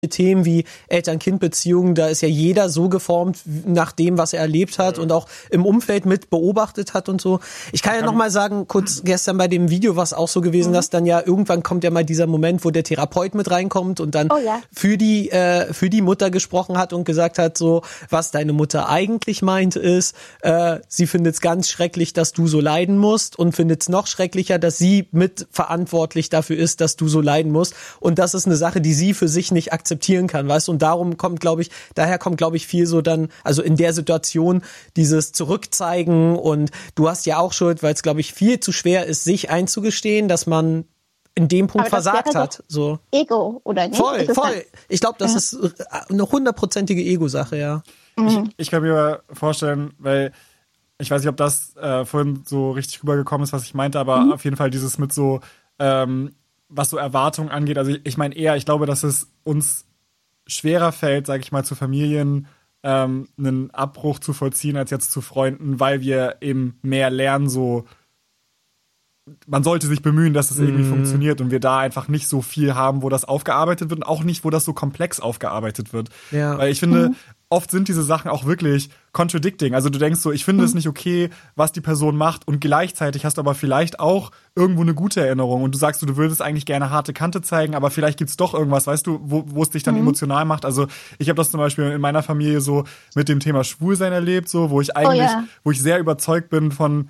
Themen wie Eltern-Kind-Beziehungen, da ist ja jeder so geformt nach dem, was er erlebt hat und auch im Umfeld mit beobachtet hat und so. Ich kann ja noch mal sagen, kurz gestern bei dem Video war es auch so gewesen, dass dann ja irgendwann kommt ja mal dieser Moment, wo der Therapeut mit reinkommt und dann für die Mutter gesprochen hat und gesagt hat, so, was deine Mutter eigentlich meint ist, sie findet es ganz schrecklich, dass du so leiden musst und findet es noch schrecklicher, dass sie mitverantwortlich dafür ist, dass du so leiden musst. Und das ist eine Sache, die sie für sich nicht akzeptieren kann, weißt du, und daher kommt, glaube ich, viel so dann, also in der Situation dieses Zurückzeigen und du hast ja auch Schuld, weil es, glaube ich, viel zu schwer ist, sich einzugestehen, dass man in dem Punkt versagt hat. So. Ego, oder nicht? Voll. Ich glaube, das ist eine 100%ige Ego-Sache, ja. Ich kann mir vorstellen, weil ich weiß nicht, ob das vorhin so richtig rübergekommen ist, was ich meinte, aber auf jeden Fall dieses mit so was so Erwartungen angeht, also ich meine eher, ich glaube, dass es uns schwerer fällt, sage ich mal, zu Familien einen Abbruch zu vollziehen, als jetzt zu Freunden, weil wir eben mehr lernen, so man sollte sich bemühen, dass es irgendwie funktioniert und wir da einfach nicht so viel haben, wo das aufgearbeitet wird und auch nicht, wo das so komplex aufgearbeitet wird. Ja. Weil ich finde, oft sind diese Sachen auch wirklich contradicting. Also du denkst so, ich finde es nicht okay, was die Person macht und gleichzeitig hast du aber vielleicht auch irgendwo eine gute Erinnerung und du sagst, du würdest eigentlich gerne harte Kante zeigen, aber vielleicht gibt's doch irgendwas, weißt du, wo es dich dann emotional macht. Also ich habe das zum Beispiel in meiner Familie so mit dem Thema Schwulsein erlebt, so wo ich eigentlich, wo ich sehr überzeugt bin von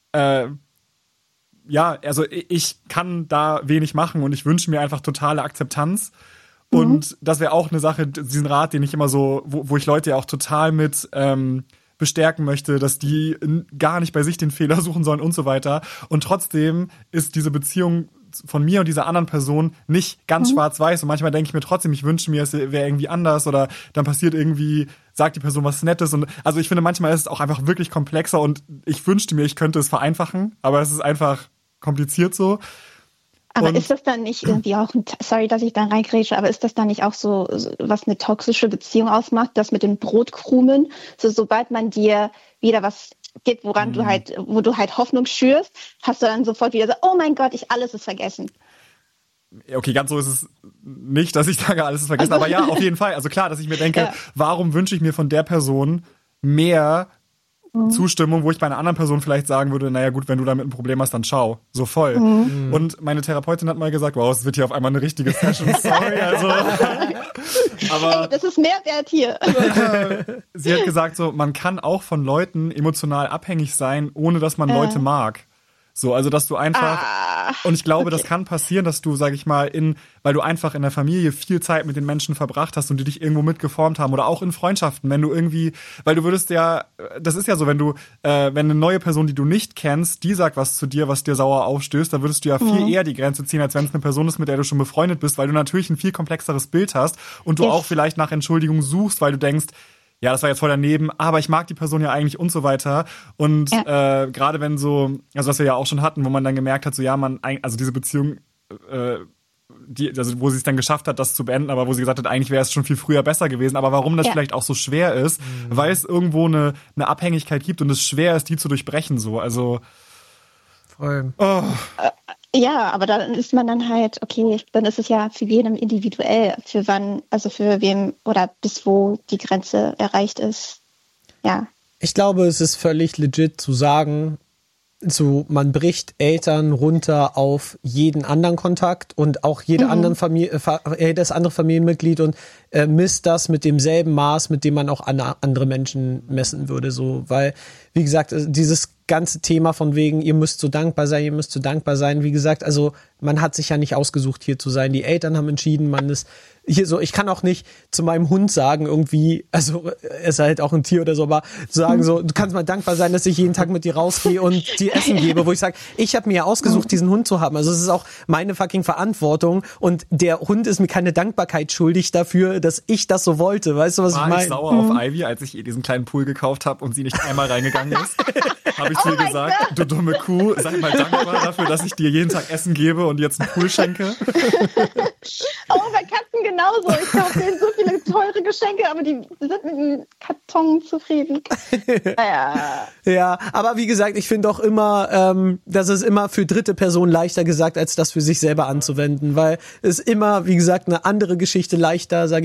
also ich kann da wenig machen und ich wünsche mir einfach totale Akzeptanz. Und das wäre auch eine Sache, diesen Rat, den ich immer so, wo ich Leute ja auch total mit bestärken möchte, dass die gar nicht bei sich den Fehler suchen sollen und so weiter. Und trotzdem ist diese Beziehung von mir und dieser anderen Person nicht ganz schwarz-weiß. Und manchmal denke ich mir trotzdem, ich wünsche mir, es wäre irgendwie anders oder dann passiert irgendwie, sagt die Person was Nettes. Und also ich finde, manchmal ist es auch einfach wirklich komplexer und ich wünschte mir, ich könnte es vereinfachen, aber es ist einfach kompliziert so. Aber ist das dann nicht irgendwie auch, sorry, dass ich da reingrätsche, aber ist das dann nicht auch so, was eine toxische Beziehung ausmacht, das mit den Brotkrumen? So, sobald man dir wieder was gibt, wo du halt Hoffnung schürst, hast du dann sofort wieder so, oh mein Gott, alles ist vergessen. Okay, ganz so ist es nicht, dass ich sage, alles ist vergessen, aber ja, auf jeden Fall. Also klar, dass ich mir denke, warum wünsche ich mir von der Person mehr Zustimmung, wo ich bei einer anderen Person vielleicht sagen würde, naja gut, wenn du damit ein Problem hast, dann ciao. So voll. Und meine Therapeutin hat mal gesagt, wow, es wird hier auf einmal eine richtige Session, sorry, also. Aber hey, das ist Mehrwert hier. Sie hat gesagt, so, man kann auch von Leuten emotional abhängig sein, ohne dass man Leute mag. So, also dass du einfach, und ich glaube, das kann passieren, dass du, sag ich mal, weil du einfach in der Familie viel Zeit mit den Menschen verbracht hast und die dich irgendwo mitgeformt haben oder auch in Freundschaften, wenn du irgendwie, weil du würdest ja, das ist ja so, wenn eine neue Person, die du nicht kennst, die sagt was zu dir, was dir sauer aufstößt, da würdest du ja viel eher die Grenze ziehen, als wenn es eine Person ist, mit der du schon befreundet bist, weil du natürlich ein viel komplexeres Bild hast und du auch vielleicht nach Entschuldigung suchst, weil du denkst, ja, das war jetzt voll daneben, aber ich mag die Person ja eigentlich und so weiter. Und gerade wenn so, also was wir ja auch schon hatten, wo man dann gemerkt hat, so ja, also diese Beziehung, wo sie es dann geschafft hat, das zu beenden, aber wo sie gesagt hat, eigentlich wäre es schon viel früher besser gewesen. Aber warum das vielleicht auch so schwer ist, weil es irgendwo eine Abhängigkeit gibt und es schwer ist, die zu durchbrechen. So, also voll. Ja, aber dann ist man dann halt, okay, dann ist es ja für jeden individuell, für wann, also für wem oder bis wo die Grenze erreicht ist. Ja. Ich glaube, es ist völlig legit zu sagen, so, man bricht Eltern runter auf jeden anderen Kontakt und auch jedes andere Familienmitglied und misst das mit demselben Maß, mit dem man auch andere Menschen messen würde, so, weil, wie gesagt, dieses ganze Thema von wegen, ihr müsst so dankbar sein, wie gesagt, also man hat sich ja nicht ausgesucht, hier zu sein, die Eltern haben entschieden, man ist hier so, ich kann auch nicht zu meinem Hund sagen, irgendwie, also er ist halt auch ein Tier oder so, aber sagen so, du kannst mal dankbar sein, dass ich jeden Tag mit dir rausgehe und dir Essen gebe, wo ich sage, ich habe mir ja ausgesucht, diesen Hund zu haben, also es ist auch meine fucking Verantwortung und der Hund ist mir keine Dankbarkeit schuldig dafür, dass ich das so wollte, weißt du, was ich meine? War ich sauer auf Ivy, als ich ihr diesen kleinen Pool gekauft habe und sie nicht einmal reingegangen ist? Habe ich zu ihr gesagt, du dumme Kuh, sei mal dankbar dafür, dass ich dir jeden Tag Essen gebe und jetzt einen Pool schenke. Oh, bei Katzen genauso. Ich kaufe denen so viele teure Geschenke, aber die sind mit dem Karton zufrieden. Ja, aber wie gesagt, ich finde auch immer, dass es immer für dritte Personen leichter gesagt, als das für sich selber anzuwenden, weil es immer, wie gesagt, eine andere Geschichte leichter, sage